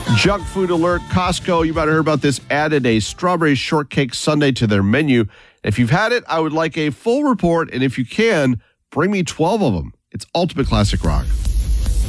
Junk food alert. Costco, you might have heard about this, added a strawberry shortcake sundae to their menu. If you've had it, I would like a full report, and if you can, bring me 12 of them. It's Ultimate Classic Rock.